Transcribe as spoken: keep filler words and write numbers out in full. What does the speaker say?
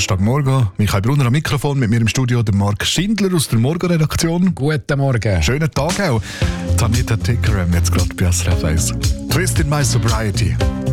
Donnerstagmorgen. Michael Brunner am Mikrofon, mit mir im Studio der Marc Schindler aus der Morgenredaktion. Guten Morgen. Schönen Tag auch. Tanita Tikaram jetzt gerade bei S R F eins. Twist in my sobriety.